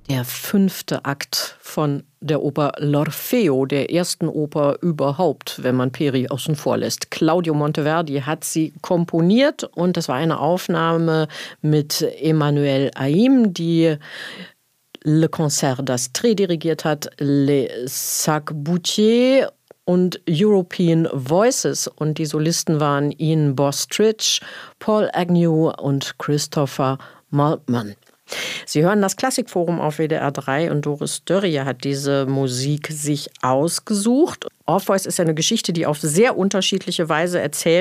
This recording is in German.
der 5. Akt von der Oper L'Orfeo, der ersten Oper überhaupt, wenn man Peri außen vor lässt. Claudio Monteverdi hat sie komponiert und das war eine Aufnahme mit Emmanuelle Haïm, die Le Concert d'Astrée dirigiert hat, Les Sac-Boutier und European Voices. Und die Solisten waren Ian Bostridge, Paul Agnew und Christopher Maltman. Sie hören das Klassikforum auf WDR 3 und Doris Dörrie hat diese Musik sich ausgesucht. Orpheus ist ja eine Geschichte, die auf sehr unterschiedliche Weise erzählt